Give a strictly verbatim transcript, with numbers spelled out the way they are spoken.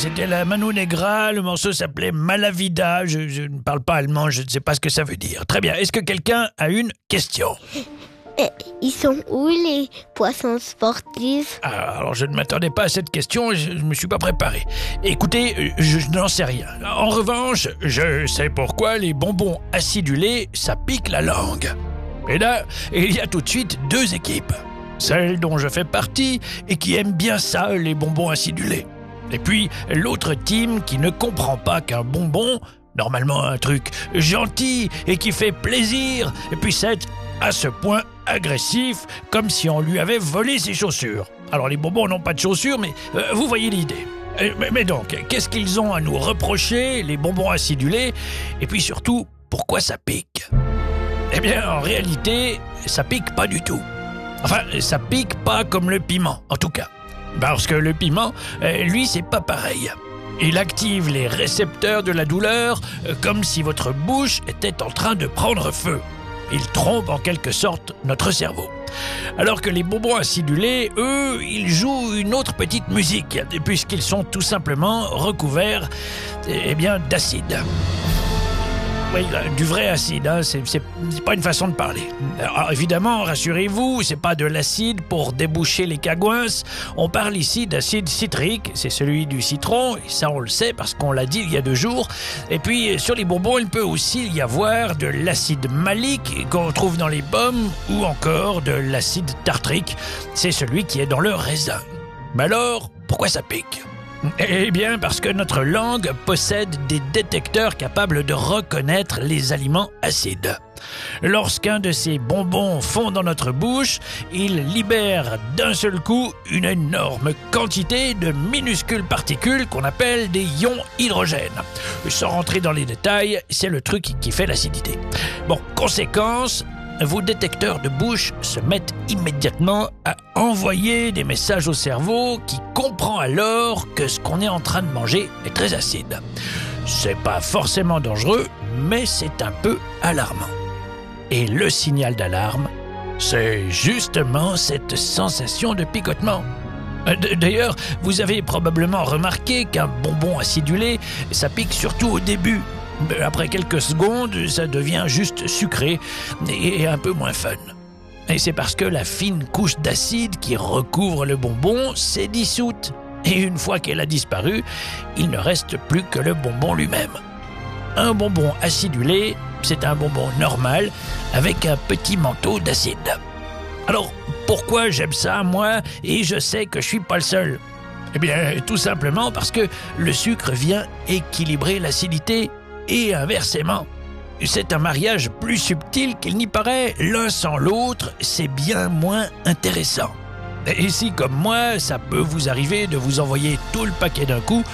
c'était la Mano Negra, le morceau s'appelait Malavida, je, je ne parle pas allemand, je ne sais pas ce que ça veut dire. Très bien, est-ce que quelqu'un a une question ? Euh, ils sont où les poissons sportifs ? Ah, alors je ne m'attendais pas à cette question, je ne me suis pas préparé. Écoutez, je, je n'en sais rien. En revanche, je sais pourquoi les bonbons acidulés, ça pique la langue. Et là, il y a tout de suite deux équipes. Celle dont je fais partie et qui aime bien ça, les bonbons acidulés. Et puis l'autre team qui ne comprend pas qu'un bonbon, normalement un truc gentil et qui fait plaisir, puisse être à ce point agressif, comme si on lui avait volé ses chaussures. Alors les bonbons n'ont pas de chaussures, mais euh, vous voyez l'idée. Euh, mais, mais donc, qu'est-ce qu'ils ont à nous reprocher, les bonbons acidulés? Et puis surtout, pourquoi ça pique? Eh bien, en réalité, ça pique pas du tout. Enfin, ça pique pas comme le piment, en tout cas. Parce que le piment, euh, lui, c'est pas pareil. Il active les récepteurs de la douleur, euh, comme si votre bouche était en train de prendre feu. Il trompe en quelque sorte notre cerveau. Alors que les bonbons acidulés, eux, ils jouent une autre petite musique, puisqu'ils sont tout simplement recouverts eh bien, d'acide. Oui, du vrai acide, hein, c'est, c'est, c'est pas une façon de parler. Alors, évidemment, rassurez-vous, c'est pas de l'acide pour déboucher les cagouinces. On parle ici d'acide citrique, c'est celui du citron, et ça on le sait parce qu'on l'a dit il y a deux jours. Et puis, sur les bonbons, il peut aussi y avoir de l'acide malique qu'on trouve dans les pommes, ou encore de l'acide tartrique, c'est celui qui est dans le raisin. Mais alors, pourquoi ça pique ? Eh bien, parce que notre langue possède des détecteurs capables de reconnaître les aliments acides. Lorsqu'un de ces bonbons fond dans notre bouche, il libère d'un seul coup une énorme quantité de minuscules particules qu'on appelle des ions hydrogènes. Sans rentrer dans les détails, c'est le truc qui fait l'acidité. Bon, conséquence, vos détecteurs de bouche se mettent immédiatement à envoyer des messages au cerveau qui comprend alors que ce qu'on est en train de manger est très acide. C'est pas forcément dangereux, mais c'est un peu alarmant. Et le signal d'alarme, c'est justement cette sensation de picotement. D'ailleurs, vous avez probablement remarqué qu'un bonbon acidulé, ça pique surtout au début. Après quelques secondes, ça devient juste sucré et un peu moins fun. Et c'est parce que la fine couche d'acide qui recouvre le bonbon s'est dissoute. Et une fois qu'elle a disparu, il ne reste plus que le bonbon lui-même. Un bonbon acidulé, c'est un bonbon normal avec un petit manteau d'acide. Alors, pourquoi j'aime ça, moi, et je sais que je suis pas le seul ? Eh bien, tout simplement parce que le sucre vient équilibrer l'acidité. Et inversement, c'est un mariage plus subtil qu'il n'y paraît. L'un sans l'autre, c'est bien moins intéressant. Et si, comme moi, ça peut vous arriver de vous envoyer tout le paquet d'un coup,